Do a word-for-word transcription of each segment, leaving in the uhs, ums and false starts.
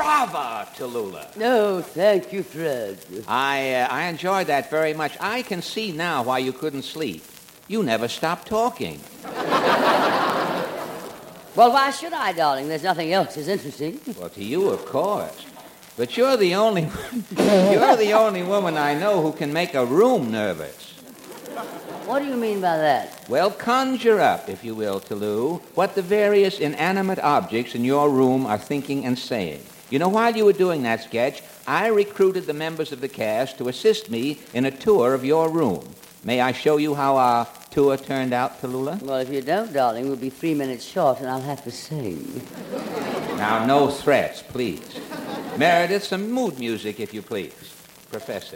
Brava, Tallulah. No, thank you, Fred. I, uh, I enjoyed that very much. I can see now why you couldn't sleep. You never stopped talking. Well, why should I, darling? There's nothing else as interesting. Well, to you, of course. But you're the only you're the only woman I know who can make a room nervous. What do you mean by that? Well, conjure up, if you will, Tallulah, what the various inanimate objects in your room are thinking and saying. You know, while you were doing that sketch, I recruited the members of the cast to assist me in a tour of your room. May I show you how our tour turned out, Tallulah? Well, if you don't, darling, we'll be three minutes short and I'll have to sing. Now, no threats, please. Meredith, some mood music, if you please. Professor.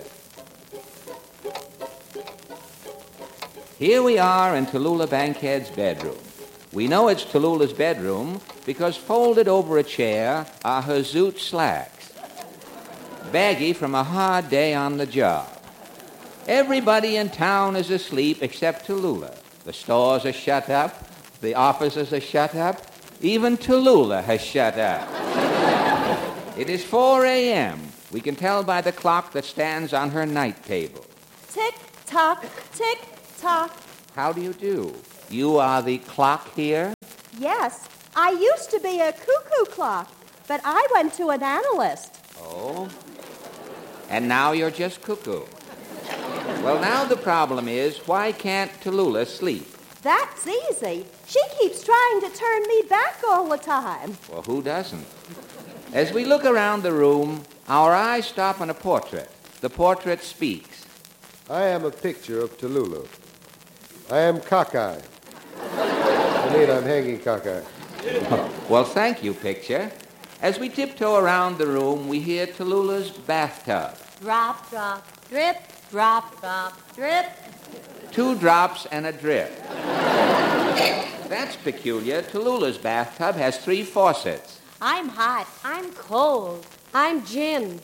Here we are in Tallulah Bankhead's bedroom. We know it's Tallulah's bedroom because folded over a chair are her zoot slacks, baggy from a hard day on the job. Everybody in town is asleep except Tallulah. The stores are shut up. The offices are shut up. Even Tallulah has shut up. It is four a.m. We can tell by the clock that stands on her night table. Tick-tock, tick-tock. How do you do? You are the clock here? Yes, I used to be a cuckoo clock, but I went to an analyst. Oh? And now you're just cuckoo. Well, now the problem is, why can't Tallulah sleep? That's easy. She keeps trying to turn me back all the time. Well, who doesn't? As we look around the room, our eyes stop on a portrait. The portrait speaks. I am a picture of Tallulah. I am cockeyed. I mean, I'm hanging cockeyed. Well, thank you, picture. As we tiptoe around the room, we hear Tallulah's bathtub. Drop, drop, drip, drop, drop, drip. Two drops and a drip. That's peculiar. Tallulah's bathtub has three faucets. I'm hot. I'm cold. I'm gin.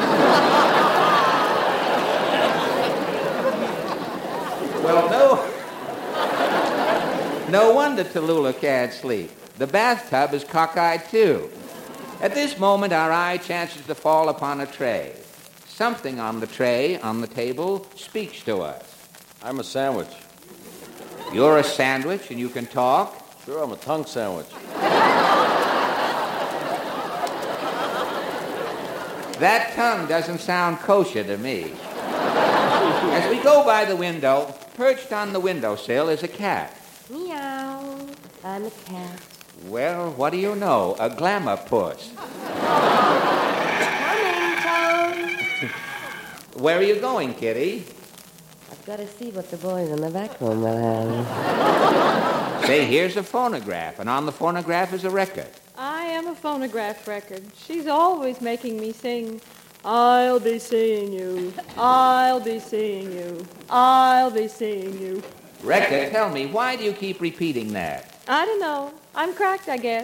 Well, no... No wonder Tallulah can't sleep. The bathtub is cockeyed, too. At this moment, our eye chances to fall upon a tray. Something on the tray, on the table, speaks to us. I'm a sandwich. You're a sandwich and you can talk? Sure, I'm a tongue sandwich. That tongue doesn't sound kosher to me. As we go by the window, perched on the windowsill is a cat. Meow. I'm a cat. Well, what do you know? A glamour puss. Coming, Tom. Where are you going, kitty? I've got to see what the boys in the back room will have. Say, here's a phonograph, and on the phonograph is a record. I am a phonograph record. She's always making me sing, I'll be seeing you, I'll be seeing you, I'll be seeing you. Record, tell me, why do you keep repeating that? I don't know. I'm cracked, I guess.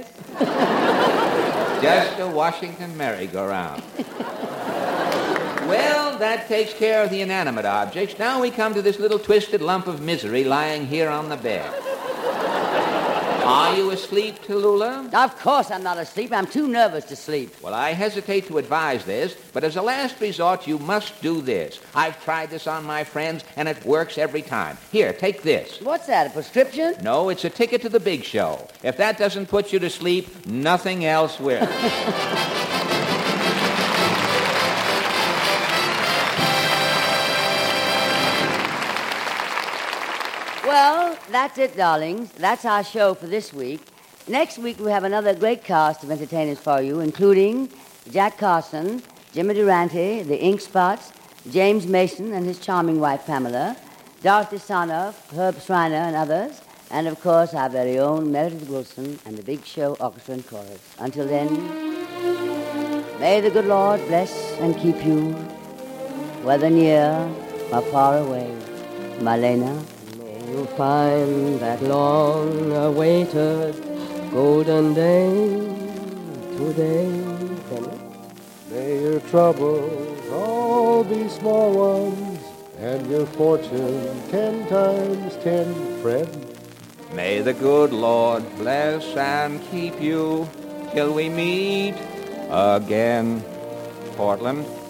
Just a Washington merry-go-round. Well, that takes care of the inanimate objects. Now we come to this little twisted lump of misery lying here on the bed. Are you asleep, Tallulah? Of course I'm not asleep. I'm too nervous to sleep. Well, I hesitate to advise this, but as a last resort, you must do this. I've tried this on my friends, and it works every time. Here, take this. What's that, a prescription? No, it's a ticket to the big show. If that doesn't put you to sleep, nothing else will. Well, that's it, darlings. That's our show for this week. Next week, we have another great cast of entertainers for you, including Jack Carson, Jimmy Durante, the Ink Spots, James Mason and his charming wife, Pamela, Dorothy Sarnoff, Herb Schreiner, and others, and, of course, our very own Meredith Wilson and the Big Show Orchestra and Chorus. Until then, may the good Lord bless and keep you, whether near or far away. Marlena. You'll find that long-awaited golden day today. May your troubles all be small ones, and your fortune ten times ten, Fred. May the good Lord bless and keep you till we meet Again, Portland.